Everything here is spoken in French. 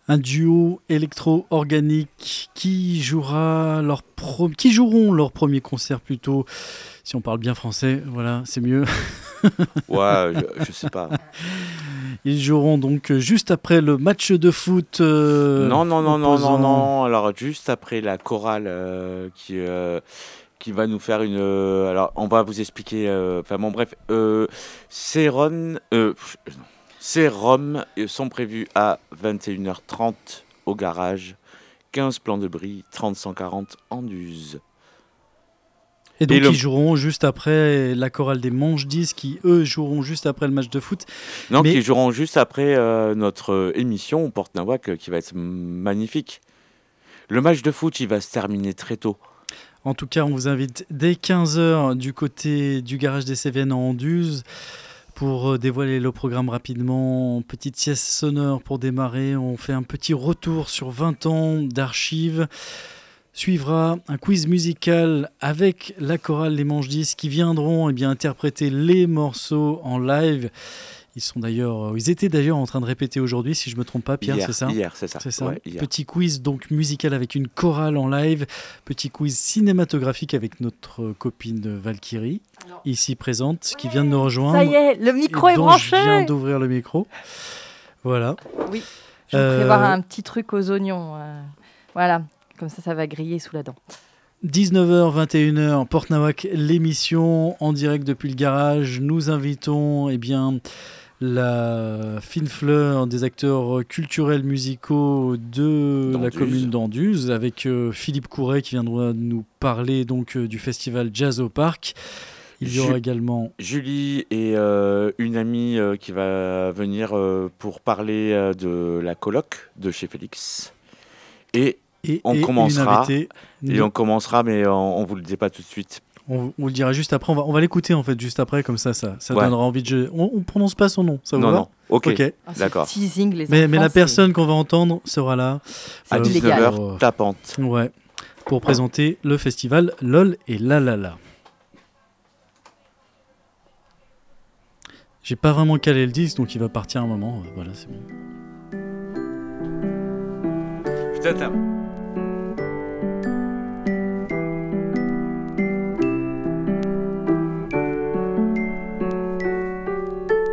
Un duo électro-organique qui joueront leur premier concert plutôt, si on parle bien français, voilà, c'est mieux. Ouais, je sais pas. Ils joueront donc juste après le match de foot opposant... Alors, juste après la chorale qui va nous faire une. Alors, on va vous expliquer. Enfin, bon, bref. Ces Roms sont prévus à 21h30 au garage. 15 plans de bris, 30-140 Anduze. Et donc ils joueront juste après la chorale des Manches 10 qui eux joueront juste après le match de foot. Non, qui joueront juste après notre émission Porte Nawak qui va être magnifique. Le match de foot, il va se terminer très tôt. En tout cas, on vous invite dès 15h du côté du garage des Cévennes en Anduze pour dévoiler le programme rapidement. Petite sieste sonore pour démarrer. On fait un petit retour sur 20 ans d'archives. Suivra un quiz musical avec la chorale Les Manches 10 qui viendront interpréter les morceaux en live. Ils étaient d'ailleurs en train de répéter aujourd'hui, si je ne me trompe pas, Pierre, c'est ça ? Hier, c'est ça. C'est ça. Ouais, hier. Petit quiz donc musical avec une chorale en live. Petit quiz cinématographique avec notre copine Valkyrie, ici présente, qui vient de nous rejoindre. Ça y est, le micro est branché. Je viens d'ouvrir le micro. Voilà. Oui, je vais prévoir un petit truc aux oignons. Voilà. Comme ça va griller sous la dent. 19h, 21h, Porte Nawak, l'émission en direct depuis le garage. Nous invitons la fine fleur des acteurs culturels musicaux de la commune d'Anduze avec Philippe Couret qui viendra nous parler donc du festival Jazz au Parc. Il y aura également Julie et une amie qui va venir pour parler de la coloc de chez Félix. Et on commencera, mais on vous le dit pas tout de suite. On le dira juste après. On va l'écouter en fait juste après, comme ça donnera envie de jouer. On prononce pas son nom, ça vous va ? Non. Ok. D'accord. Mais la personne qu'on va entendre sera là à 19h tapante. Ouais. Pour présenter le festival LOL et La La La. J'ai pas vraiment calé le disque, donc il va partir un moment. Voilà, c'est bon. Putain.